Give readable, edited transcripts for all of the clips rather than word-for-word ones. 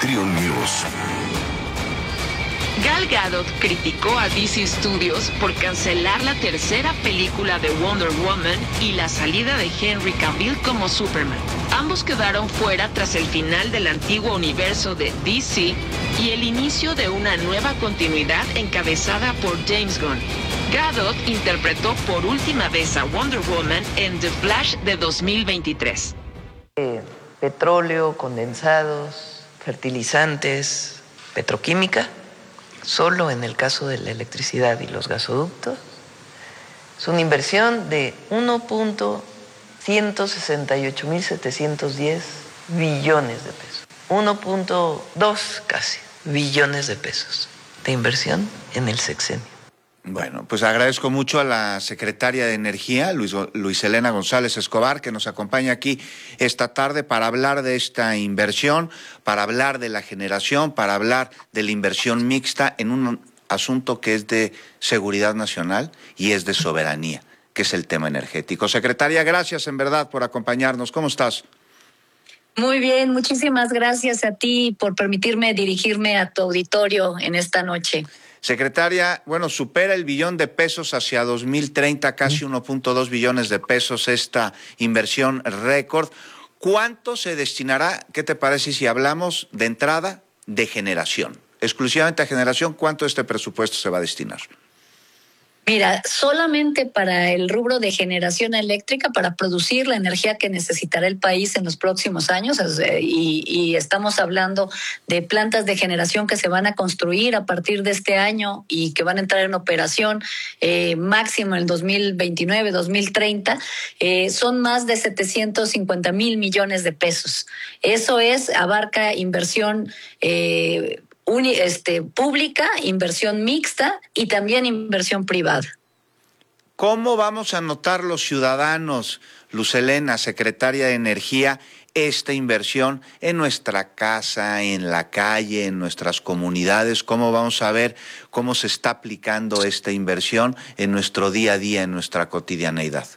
Trion News. Gal Gadot criticó a DC Studios por cancelar la tercera película de Wonder Woman y la salida de Henry Cavill como Superman. Ambos quedaron fuera tras el final del antiguo universo de DC y el inicio de una nueva continuidad encabezada por James Gunn. Gadot interpretó por última vez a Wonder Woman en The Flash de 2023. Petróleo, condensados, fertilizantes, petroquímica. Solo en el caso de la electricidad y los gasoductos, es una inversión de 1.168.710 billones de pesos. 1.2 casi billones de pesos de inversión en el sexenio. Bueno, pues agradezco mucho a la secretaria de Energía, Luis Elena González Escobar, que nos acompaña aquí esta tarde para hablar de esta inversión, para hablar de la generación, para hablar de la inversión mixta en un asunto que es de seguridad nacional y es de soberanía, que es el tema energético. Secretaria, gracias en verdad por acompañarnos. ¿Cómo estás? Muy bien, muchísimas gracias a ti por permitirme dirigirme a tu auditorio en esta noche. Secretaria, bueno, supera el billón de pesos hacia 2030, casi 1.2 billones de pesos esta inversión récord. ¿Cuánto se destinará? ¿Qué te parece si hablamos de entrada de generación? Exclusivamente a generación, ¿cuánto de este presupuesto se va a destinar? Mira, solamente para el rubro de generación eléctrica, para producir la energía que necesitará el país en los próximos años, y estamos hablando de plantas de generación que se van a construir a partir de este año y que van a entrar en operación máximo en el 2029, 2030, son más de 750,000 millones de pesos. Eso abarca inversión pública, inversión mixta y también inversión privada. ¿Cómo vamos a notar los ciudadanos, Luz Elena, secretaria de Energía, esta inversión en nuestra casa, en la calle, en nuestras comunidades? ¿Cómo vamos a ver cómo se está aplicando esta inversión en nuestro día a día, en nuestra cotidianeidad?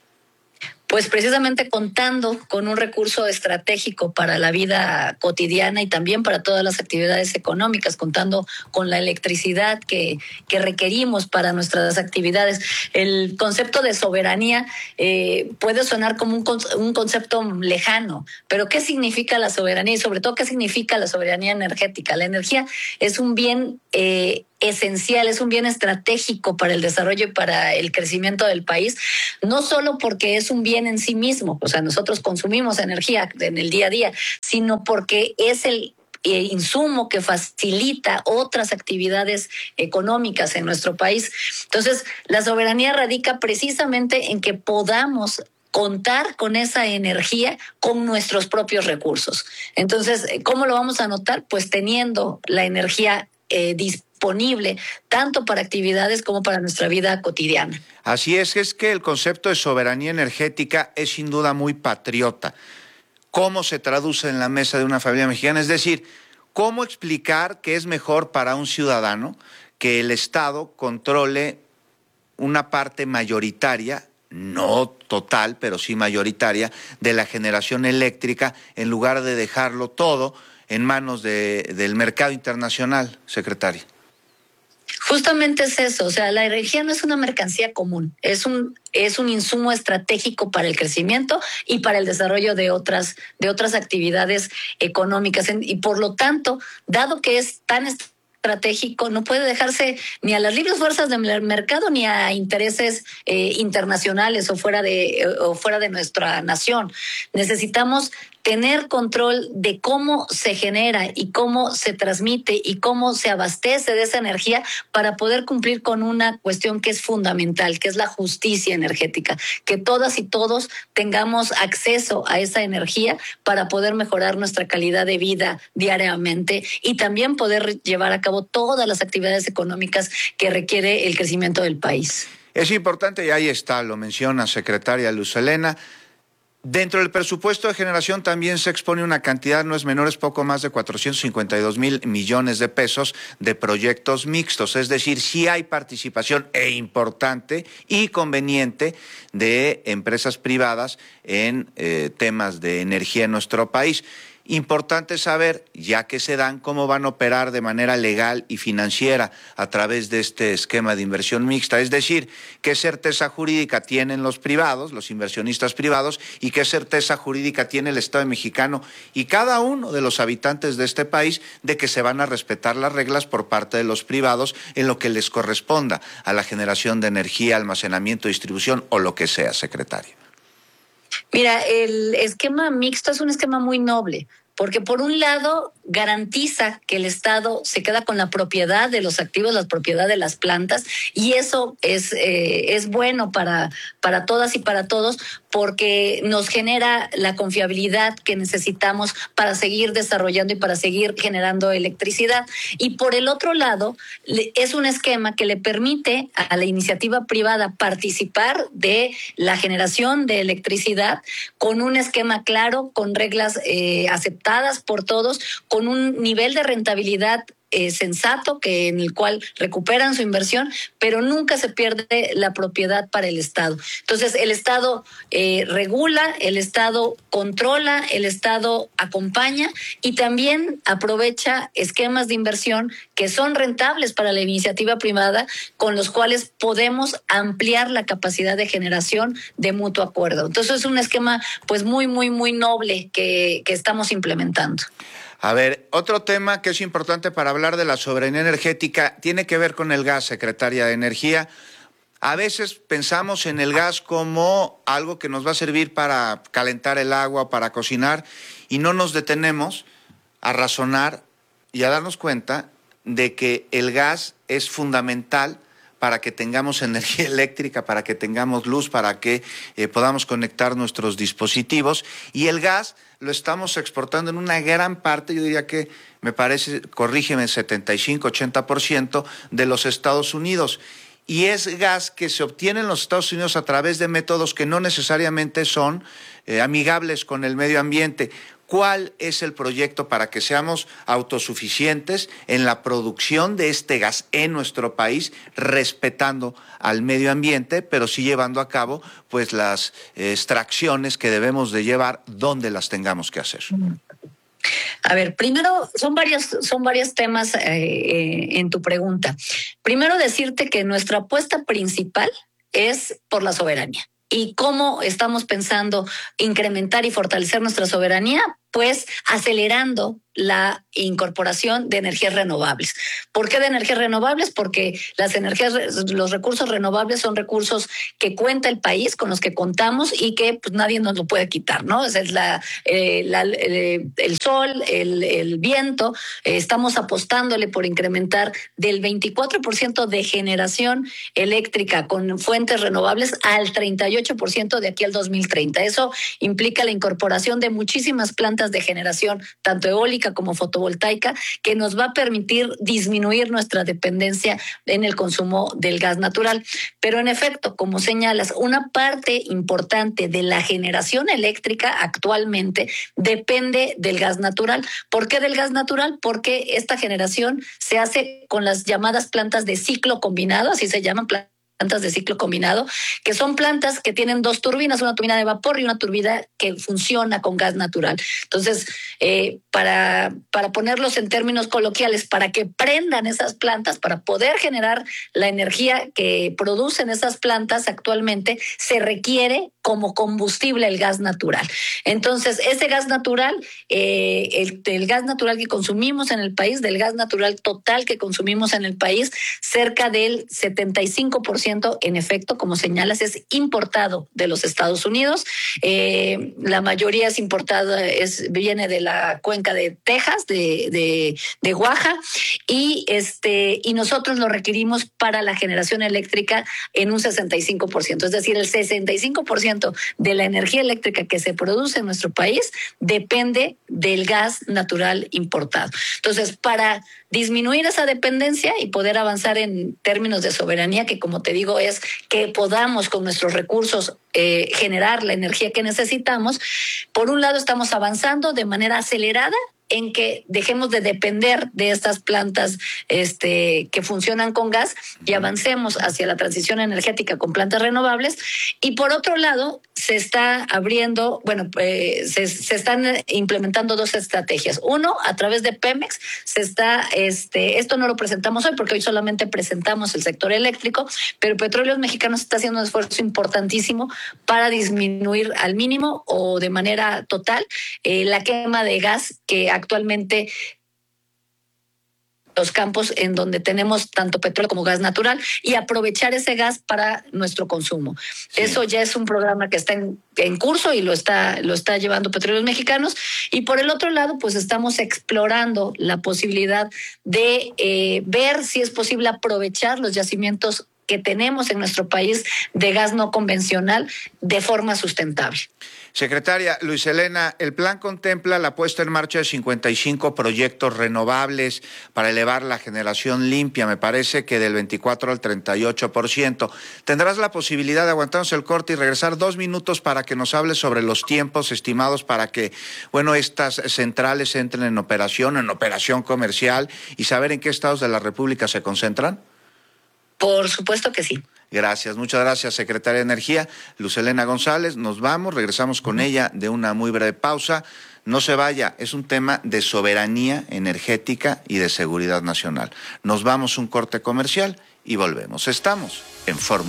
Pues precisamente contando con un recurso estratégico para la vida cotidiana y también para todas las actividades económicas, contando con la electricidad que requerimos para nuestras actividades. El concepto de soberanía puede sonar como un concepto lejano, pero ¿qué significa la soberanía? Y sobre todo, ¿qué significa la soberanía energética? La energía es un bien esencial, es un bien estratégico para el desarrollo y para el crecimiento del país, no solo porque es un bien en sí mismo, o sea, nosotros consumimos energía en el día a día, sino porque es el insumo que facilita otras actividades económicas en nuestro país. Entonces, la soberanía radica precisamente en que podamos contar con esa energía con nuestros propios recursos. Entonces, ¿cómo lo vamos a notar? Pues teniendo la energía disponible tanto para actividades como para nuestra vida cotidiana. Así es que el concepto de soberanía energética es sin duda muy patriota. ¿Cómo se traduce en la mesa de una familia mexicana? Es decir, ¿cómo explicar que es mejor para un ciudadano que el Estado controle una parte mayoritaria, no total, pero sí mayoritaria, de la generación eléctrica, en lugar de dejarlo todo en manos del mercado internacional, secretaria? Justamente es eso, o sea, la energía no es una mercancía común, es un insumo estratégico para el crecimiento y para el desarrollo de otras actividades económicas. Y por lo tanto, dado que es tan estratégico, no puede dejarse ni a las libres fuerzas del mercado ni a intereses internacionales o fuera de nuestra nación. Necesitamos tener control de cómo se genera y cómo se transmite y cómo se abastece de esa energía para poder cumplir con una cuestión que es fundamental, que es la justicia energética, que todas y todos tengamos acceso a esa energía para poder mejorar nuestra calidad de vida diariamente y también poder llevar a cabo todas las actividades económicas que requiere el crecimiento del país. Es importante, y ahí está, lo menciona secretaria Luz Elena. Dentro del presupuesto de generación también se expone una cantidad, no es menor, es poco más de 452,000 millones de pesos de proyectos mixtos. Es decir, sí hay participación importante y conveniente de empresas privadas en temas de energía en nuestro país. Importante saber, ya que se dan, cómo van a operar de manera legal y financiera a través de este esquema de inversión mixta. Es decir, qué certeza jurídica tienen los privados, los inversionistas privados, y qué certeza jurídica tiene el Estado mexicano y cada uno de los habitantes de este país de que se van a respetar las reglas por parte de los privados en lo que les corresponda a la generación de energía, almacenamiento, distribución o lo que sea, secretario. Mira, el esquema mixto es un esquema muy noble, porque por un lado garantiza que el Estado se queda con la propiedad de los activos, la propiedad de las plantas, y eso es bueno para todas y para todos, porque nos genera la confiabilidad que necesitamos para seguir desarrollando y para seguir generando electricidad. Y por el otro lado, es un esquema que le permite a la iniciativa privada participar de la generación de electricidad con un esquema claro, con reglas aceptadas por todos, con un nivel de rentabilidad sensato en el cual recuperan su inversión, pero nunca se pierde la propiedad para el Estado. Entonces, el Estado regula, el Estado controla, el Estado acompaña y también aprovecha esquemas de inversión que son rentables para la iniciativa privada, con los cuales podemos ampliar la capacidad de generación de mutuo acuerdo. Entonces, es un esquema pues muy, muy, muy noble que estamos implementando. A ver, otro tema que es importante para hablar de la soberanía energética tiene que ver con el gas, secretaria de Energía. A veces pensamos en el gas como algo que nos va a servir para calentar el agua, para cocinar, y no nos detenemos a razonar y a darnos cuenta de que el gas es fundamental para que tengamos energía eléctrica, para que tengamos luz, para que podamos conectar nuestros dispositivos. Y el gas lo estamos exportando en una gran parte, yo diría que me parece, corrígeme, 75-80% de los Estados Unidos. Y es gas que se obtiene en los Estados Unidos a través de métodos que no necesariamente son amigables con el medio ambiente. ¿Cuál es el proyecto para que seamos autosuficientes en la producción de este gas en nuestro país, respetando al medio ambiente, pero sí llevando a cabo pues las extracciones que debemos de llevar donde las tengamos que hacer? A ver, primero, son varios temas en tu pregunta. Primero, decirte que nuestra apuesta principal es por la soberanía. ¿Y cómo estamos pensando incrementar y fortalecer nuestra soberanía? Pues acelerando la incorporación de energías renovables. ¿Por qué de energías renovables? Porque los recursos renovables son recursos que cuenta el país, con los que contamos y que pues nadie nos lo puede quitar, ¿no? Es el sol, el viento. Estamos apostándole por incrementar del 24% de generación eléctrica con fuentes renovables al 38% de aquí al 2030. Eso implica la incorporación de muchísimas plantas de generación, tanto eólica como fotovoltaica, que nos va a permitir disminuir nuestra dependencia en el consumo del gas natural. Pero en efecto, como señalas, una parte importante de la generación eléctrica actualmente depende del gas natural. ¿Por qué del gas natural? Porque esta generación se hace con las llamadas plantas de ciclo combinado, así se llaman, plantas de ciclo combinado, que son plantas que tienen dos turbinas, una turbina de vapor y una turbina que funciona con gas natural. Entonces, para ponerlos en términos coloquiales, para que prendan esas plantas, para poder generar la energía que producen esas plantas actualmente, se requiere como combustible el gas natural. Entonces, ese gas natural, el gas natural que consumimos en el país, del gas natural total que consumimos en el país, cerca del 75%, en efecto, como señalas, es importado de los Estados Unidos. La mayoría es importada, viene de la cuenca de Texas, de Oaxaca, y nosotros lo requerimos para la generación eléctrica en un 65%. Es decir, el 65% de la energía eléctrica que se produce en nuestro país depende del gas natural importado. Entonces, para disminuir esa dependencia y poder avanzar en términos de soberanía, que como te digo es que podamos con nuestros recursos generar la energía que necesitamos, por un lado estamos avanzando de manera acelerada en que dejemos de depender de estas plantas que funcionan con gas y avancemos hacia la transición energética con plantas renovables. Y por otro lado, se está abriendo, se están implementando dos estrategias. Uno, a través de Pemex, esto no lo presentamos hoy porque hoy solamente presentamos el sector eléctrico, pero Petróleos Mexicanos está haciendo un esfuerzo importantísimo para disminuir al mínimo o de manera total la quema de gas que actualmente los campos en donde tenemos tanto petróleo como gas natural y aprovechar ese gas para nuestro consumo. Sí. Eso ya es un programa que está en curso y lo está llevando Petróleos Mexicanos. Y por el otro lado, pues estamos explorando la posibilidad de ver si es posible aprovechar los yacimientos que tenemos en nuestro país de gas no convencional de forma sustentable. Secretaria Luisa Elena, el plan contempla la puesta en marcha de 55 proyectos renovables para elevar la generación limpia, me parece que del 24 al 38%. Tendrás la posibilidad de aguantarnos el corte y regresar 2 minutos para que nos hables sobre los tiempos estimados para que, estas centrales entren en operación comercial y saber en qué estados de la República se concentran. Por supuesto que sí. Gracias, muchas gracias, secretaria de Energía, Luz Elena González. Nos vamos, regresamos con ella de una muy breve pausa. No se vaya, es un tema de soberanía energética y de seguridad nacional. Nos vamos a un corte comercial y volvemos. Estamos en Fórmula.